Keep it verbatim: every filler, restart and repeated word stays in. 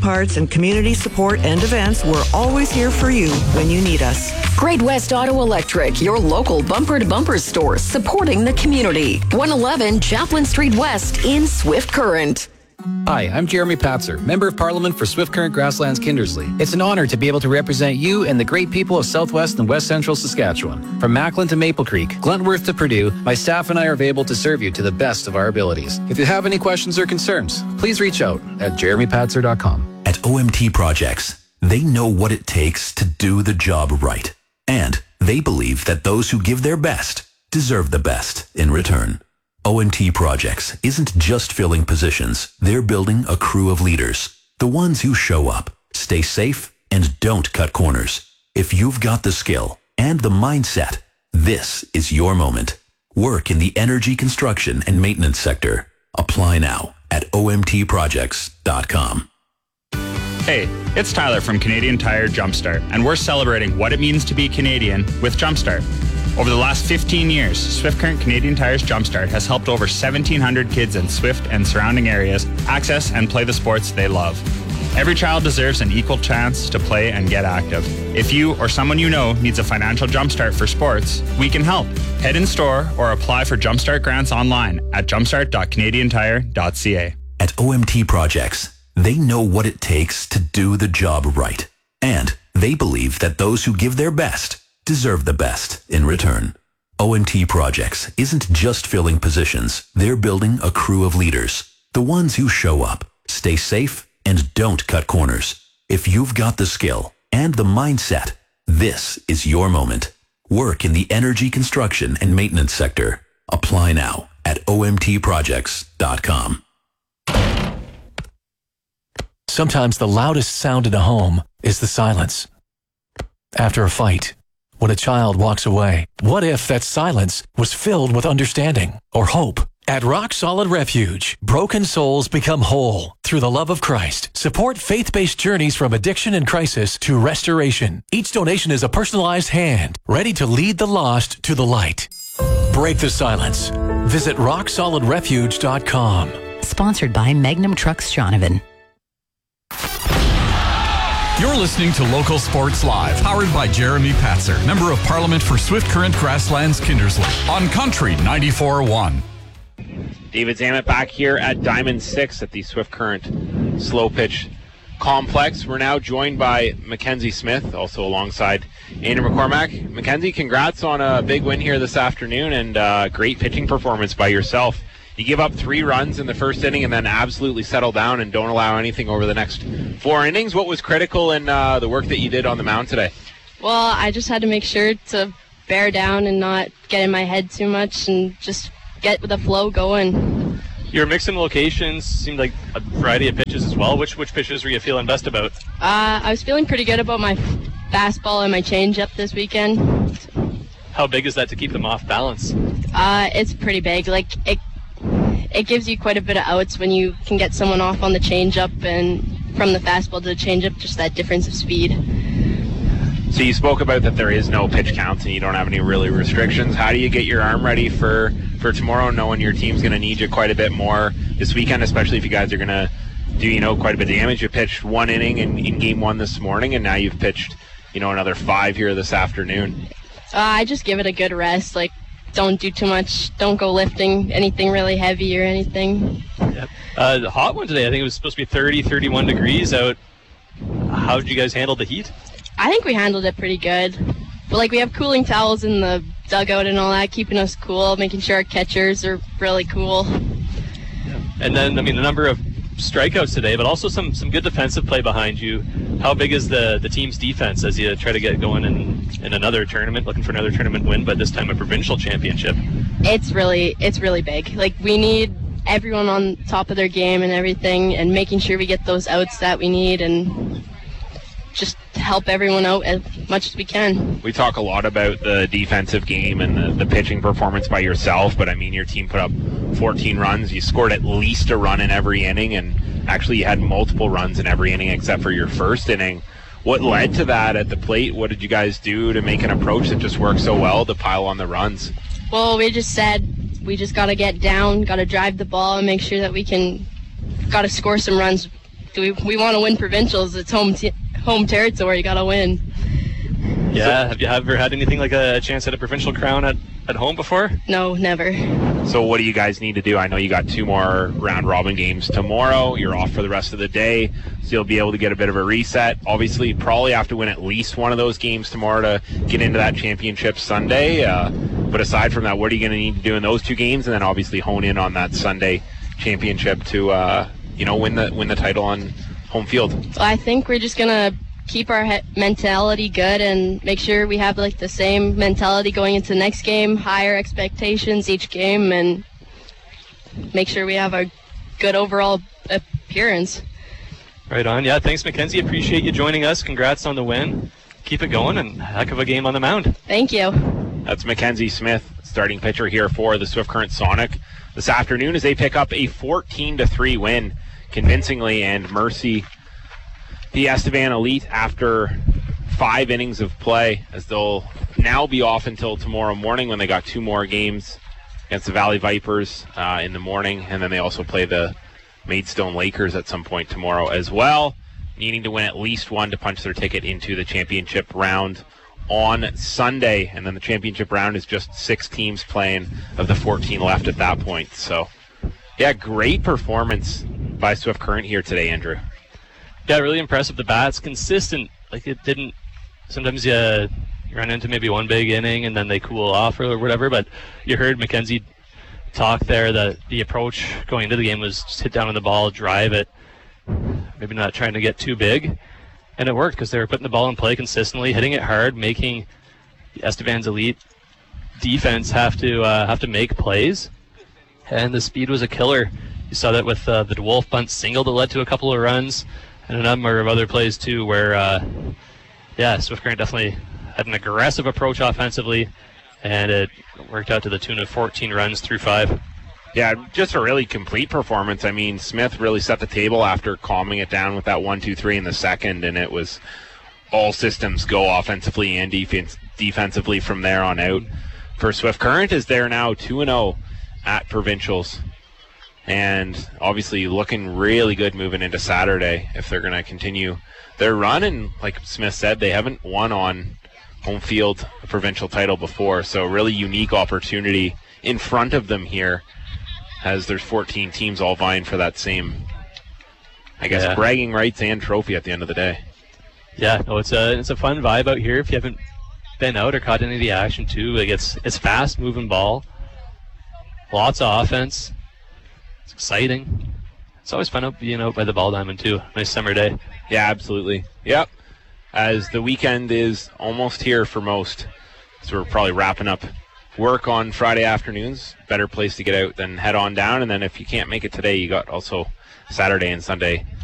parts, and community support and events, we're always here for you when you need us. Great West Auto Electric, your local bumper-to-bumper store supporting the community. one eleven Chaplin Street West in Swift Current. Hi, I'm Jeremy Patzer, Member of Parliament for Swift Current Grasslands Kindersley. It's an honor to be able to represent you and the great people of Southwest and West Central Saskatchewan. From Macklin to Maple Creek, Glentworth to Purdue, my staff and I are able to serve you to the best of our abilities. If you have any questions or concerns, please reach out at jeremy patzer dot com. At O M T Projects, they know what it takes to do the job right. And they believe that those who give their best deserve the best in return. O M T Projects isn't just filling positions. They're building a crew of leaders. The ones who show up, stay safe, and don't cut corners. If you've got the skill and the mindset, this is your moment. Work in the energy construction and maintenance sector. Apply now at O M T projects dot com. Hey, it's Tyler from Canadian Tire Jumpstart, and we're celebrating what it means to be Canadian with Jumpstart. Over the last fifteen years, Swift Current Canadian Tire's Jumpstart has helped over seventeen hundred kids in Swift and surrounding areas access and play the sports they love. Every child deserves an equal chance to play and get active. If you or someone you know needs a financial jumpstart for sports, we can help. Head in store or apply for Jumpstart grants online at jumpstart dot canadian tire dot c a. At O M T Projects, they know what it takes to do the job right. And they believe that those who give their best deserve the best in return. O M T Projects isn't just filling positions. They're building a crew of leaders. The ones who show up, stay safe, and don't cut corners. If you've got the skill and the mindset, this is your moment. Work in the energy construction and maintenance sector. Apply now at O M T projects dot com. Sometimes the loudest sound in a home is the silence. After a fight, when a child walks away, what if that silence was filled with understanding or hope? At Rock Solid Refuge, broken souls become whole through the love of Christ. Support faith-based journeys from addiction and crisis to restoration. Each donation is a personalized hand, ready to lead the lost to the light. Break the silence. Visit rock solid refuge dot com. Sponsored by Magnum Trucks Shaunavon. You're listening to Local Sports Live, powered by Jeremy Patzer, Member of Parliament for Swift Current Grasslands Kindersley, on Country ninety-four point one. David Zammit back here at Diamond six at the Swift Current Slow Pitch Complex. We're now joined by Mackenzie Smith, also alongside Andrew McCormack. Mackenzie, congrats on a big win here this afternoon and uh, great pitching performance by yourself. You give up three runs in the first inning and then absolutely settle down and don't allow anything over the next four innings. What was critical in uh, the work that you did on the mound today? Well, I just had to make sure to bear down and not get in my head too much and just get the flow going. You're mixing locations, seemed like a variety of pitches as well. Which which pitches were you feeling best about? Uh, I was feeling pretty good about my fastball and my changeup this weekend. How big is that to keep them off balance? Uh, it's pretty big. Like it, it gives you quite a bit of outs when you can get someone off on the changeup and from the fastball to the changeup, just that difference of speed. So you spoke about that there is no pitch counts and you don't have any really restrictions. How do you get your arm ready for, for tomorrow, knowing your team's going to need you quite a bit more this weekend, especially if you guys are going to do, you know, quite a bit of damage? You pitched one inning in, in game one this morning, and now you've pitched, you know, another five here this afternoon. Uh, I just give it a good rest. Like, don't do too much. Don't go lifting anything really heavy or anything. Yep. Uh, the hot one today, I think it was supposed to be thirty, thirty-one degrees out. How did you guys handle the heat? I think we handled it pretty good. But, like, we have cooling towels in the dugout and all that, keeping us cool, making sure our catchers are really cool. Yeah. And then, I mean, the number of strikeouts today, but also some, some good defensive play behind you. How big is the, the team's defense as you try to get going in, in another tournament, looking for another tournament win, but this time a provincial championship? It's really, it's really big. Like, we need everyone on top of their game and everything, and making sure we get those outs that we need and just help everyone out as much as we can. We talk a lot about the defensive game and the, the pitching performance by yourself, but I mean, your team put up fourteen runs. You scored at least a run in every inning, and actually you had multiple runs in every inning except for your first inning. What led to that at the plate? What did you guys do to make an approach that just worked so well to pile on the runs? Well, we just said we just got to get down, got to drive the ball and make sure that we can, got to score some runs we we want to win provincials. It's home t- home territory. You gotta win. Yeah. Have you ever had anything like a chance at a provincial crown at, at home before? No, never. So what do you guys need to do? I know you got two more round robin games tomorrow. You're off for the rest of the day, so you'll be able to get a bit of a reset. Obviously, you probably have to win at least one of those games tomorrow to get into that championship Sunday. Uh, but aside from that, what are you going to need to do in those two games, and then obviously hone in on that Sunday championship to uh, you know win the win the title on home field? I think we're just gonna keep our he- mentality good and make sure we have like the same mentality going into the next game, higher expectations each game, and make sure we have a good overall appearance. Right on. Yeah, thanks, Mackenzie. Appreciate you joining us. Congrats on the win. Keep it going, and heck of a game on the mound. Thank you. That's Mackenzie Smith, starting pitcher here for the Swift Current Sonic this afternoon as they pick up a fourteen to three win convincingly, and Mercy the Estevan Elite after five innings of play, as they'll now be off until tomorrow morning when they got two more games against the Valley Vipers uh, in the morning, and then they also play the Maidstone Lakers at some point tomorrow as well, needing to win at least one to punch their ticket into the championship round on Sunday. And then the championship round is just six teams playing of the fourteen left at that point. So yeah, great performance by Swift Current here today, Andrew. Yeah, really impressive. The bat's consistent. Like, it didn't, sometimes you, you run into maybe one big inning and then they cool off or whatever, but you heard Mackenzie talk there that the approach going into the game was just hit down on the ball, drive it, maybe not trying to get too big, and it worked because they were putting the ball in play consistently, hitting it hard, making the Estevan's Elite defense have to uh, have to make plays, and the speed was a killer. You saw that with uh, the DeWolf bunt single that led to a couple of runs, and a number of other plays too where, uh, yeah, Swift Current definitely had an aggressive approach offensively, and it worked out to the tune of fourteen runs through five. Yeah, just a really complete performance. I mean, Smith really set the table after calming it down with that one two three in the second, and it was all systems go offensively and defense, defensively from there on out. For Swift Current, as they're now two and oh at provincials, and obviously looking really good moving into Saturday if they're going to continue their run. And like Smith said, they haven't won on home field a provincial title before, so really unique opportunity in front of them here, as there's fourteen teams all vying for that same, I guess, yeah. bragging rights and trophy at the end of the day. Yeah, no, it's a it's a fun vibe out here. If you haven't been out or caught any of the action too, like it's it's fast moving ball, lots of offense. It's exciting. It's always fun out being out by the ball diamond too. Nice summer day. Yeah, absolutely. Yep. As the weekend is almost here for most, so we're probably wrapping up work on Friday afternoons. Better place to get out than head on down. And then if you can't make it today, you got also Saturday and Sunday